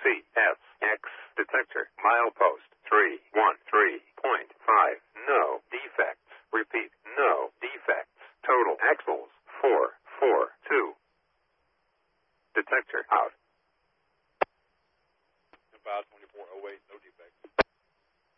CSX detector. Milepost 313.5. No defects. Repeat, no defects. Total axles 442. Detector out. About 2408, no defects.